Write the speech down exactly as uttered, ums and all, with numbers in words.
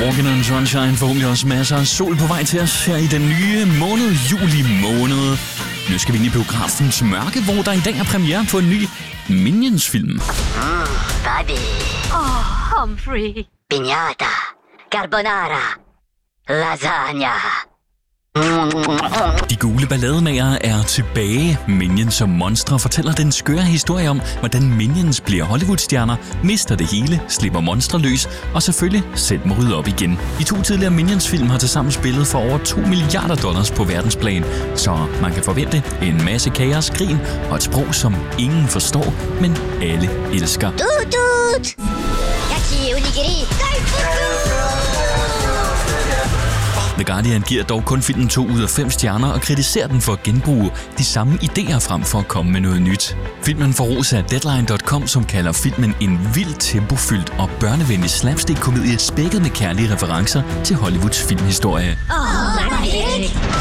Walking on Sunshine, forhåbentlig også masser af sol på vej til os her i den nye måned, juli måned. Nu skal vi ind i biografens mørke, hvor der i dag er premiere på en ny Minions-film. Mm, baby. Oh, Humphrey. Piñata. Carbonara. Lasagna. De gule ballademagere er tilbage. Minions som monstre fortæller den skøre historie om, hvordan Minions bliver Hollywood-stjerner, mister det hele, slipper monstre løs og selvfølgelig selv må rydde op igen. De to tidligere Minions-film har tilsammen spillet for over to milliarder dollars på verdensplan, så man kan forvente en masse kaos, grin og et sprog, som ingen forstår, men alle elsker. Tut, tut. Yachi onigiri. The Guardian giver dog kun filmen to ud af fem stjerner og kritiserer den for at genbruge de samme idéer frem for at komme med noget nyt. Filmen får ros af Deadline punktum com, som kalder filmen en vildt tempofyldt og børnevenlig slapstick-komedie spækket med kærlige referencer til Hollywoods filmhistorie. Oh,